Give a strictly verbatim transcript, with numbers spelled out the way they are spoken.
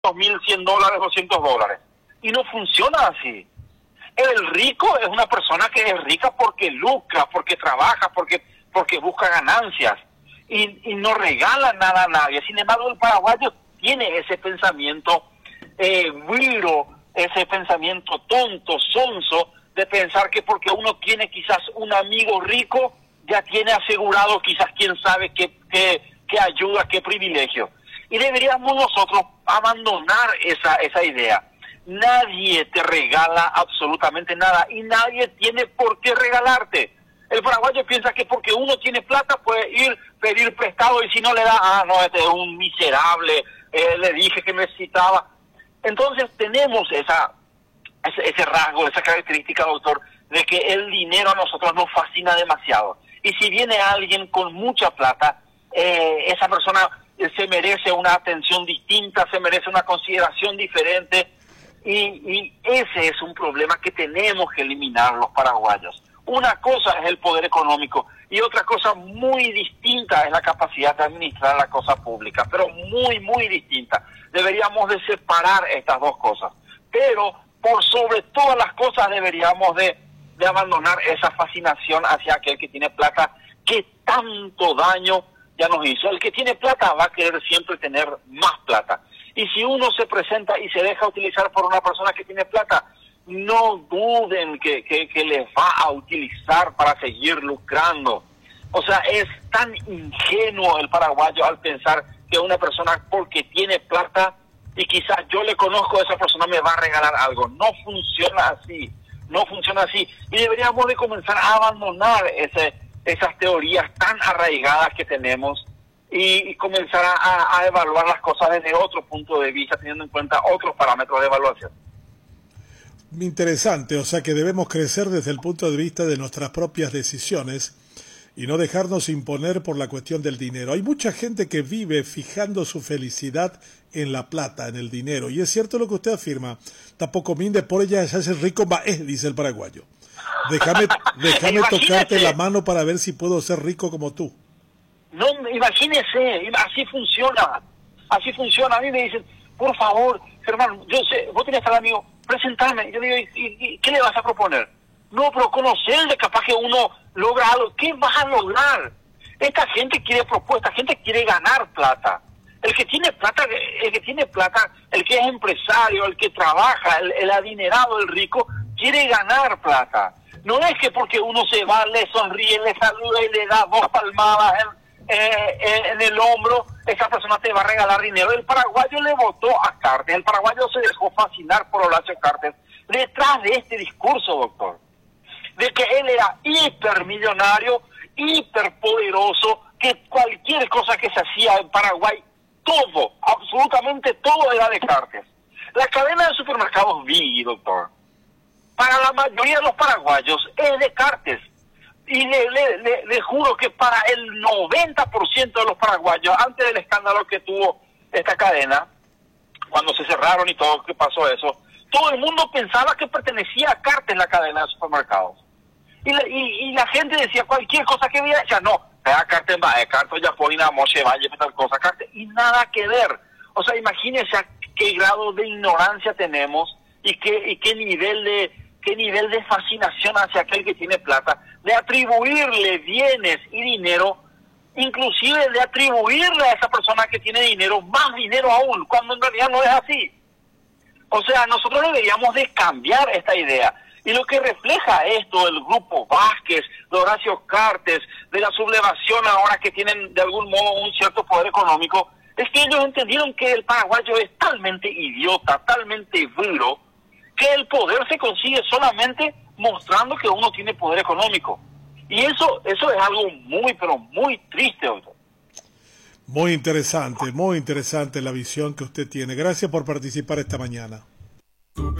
mil, cien dólares, doscientos dólares. Y no funciona así. El rico es una persona que es rica porque lucra, porque trabaja, porque, porque busca ganancias. Y, y no regala nada a nadie. Sin embargo, el paraguayo tiene ese pensamiento eh, viro, ese pensamiento tonto, sonso, de pensar que porque uno tiene quizás un amigo rico, ya tiene asegurado quizás quién sabe qué, qué, qué ayuda, qué privilegio. Y deberíamos nosotros abandonar esa, esa idea. Nadie te regala absolutamente nada y nadie tiene por qué regalarte. El paraguayo piensa que porque uno tiene plata puede ir, pedir prestado, y si no le da, ah, no, este es un miserable, eh, le dije que necesitaba. Entonces tenemos esa, ese, ese rasgo, esa característica, doctor, de que el dinero a nosotros nos fascina demasiado. Y si viene alguien con mucha plata, eh, esa persona se merece una atención distinta, se merece una consideración diferente, y, y ese es un problema que tenemos que eliminar los paraguayos. Una cosa es el poder económico y otra cosa muy distinta es la capacidad de administrar la cosa pública, pero muy, muy distinta. Deberíamos de separar estas dos cosas, pero por sobre todas las cosas deberíamos de, de abandonar esa fascinación hacia aquel que tiene plata, que tanto daño ya nos hizo. El que tiene plata va a querer siempre tener más plata. Y si uno se presenta y se deja utilizar por una persona que tiene plata, no duden que, que, que les va a utilizar para seguir lucrando. O sea, es tan ingenuo el paraguayo al pensar que una persona porque tiene plata y quizás yo le conozco a esa persona me va a regalar algo. No funciona así, no funciona así. Y deberíamos de comenzar a abandonar ese, esas teorías tan arraigadas que tenemos y, y comenzar a, a evaluar las cosas desde otro punto de vista, teniendo en cuenta otros parámetros de evaluación. Interesante, o sea que debemos crecer desde el punto de vista de nuestras propias decisiones y no dejarnos imponer por la cuestión del dinero. Hay mucha gente que vive fijando su felicidad en la plata, en el dinero, y es cierto lo que usted afirma, tampoco minde por ella se hace rico, va, eh, dice el paraguayo. Déjame, déjame tocarte la mano para ver si puedo ser rico como tú. No, imagínese, así funciona, así funciona. A mí me dicen, por favor, hermano, yo sé, vos tenés al amigo, presentame. Yo digo, ¿y, y qué le vas a proponer? No, pero conocerle, capaz que uno logra algo. ¿Qué vas a lograr? Esta gente quiere propuestas, gente quiere ganar plata. El que tiene plata, el que tiene plata, el que es empresario, el que trabaja, el, el adinerado, el rico, quiere ganar plata. No es que porque uno se va, le sonríe, le saluda y le da dos palmadas en, eh, en el hombro, esa persona te va a regalar dinero. El paraguayo le votó a Cartes, el paraguayo se dejó fascinar por Horacio Cartes. Detrás de este discurso, doctor, de que él era hipermillonario, hiperpoderoso, que cualquier cosa que se hacía en Paraguay, todo, absolutamente todo era de Cartes. La cadena de supermercados Biggie, doctor, para la mayoría de los paraguayos es de Cartes. Y le, le, le, le juro que para el noventa por ciento de los paraguayos, antes del escándalo que tuvo esta cadena, cuando se cerraron y todo, que pasó eso, todo el mundo pensaba que pertenecía a Cartes la cadena de supermercados. Y la, y, y la gente decía cualquier cosa que veía, decía, no, a Cartes va, a Cartes ya fue una moche, vaya, tal cosa, Cartes, y nada que ver. O sea, imagínense a qué grado de ignorancia tenemos y qué, y qué nivel de qué nivel de fascinación hacia aquel que tiene plata, de atribuirle bienes y dinero, inclusive de atribuirle a esa persona que tiene dinero más dinero aún, cuando en realidad no es así. O sea, nosotros deberíamos de cambiar esta idea. Y lo que refleja esto, el grupo Vázquez, de Horacio Cartes, de la sublevación ahora que tienen de algún modo un cierto poder económico, es que ellos entendieron que el paraguayo es talmente idiota, talmente duro, que el poder se consigue solamente mostrando que uno tiene poder económico. Y eso eso es algo muy, pero muy triste, doctor. Muy interesante, muy interesante la visión que usted tiene. Gracias por participar esta mañana.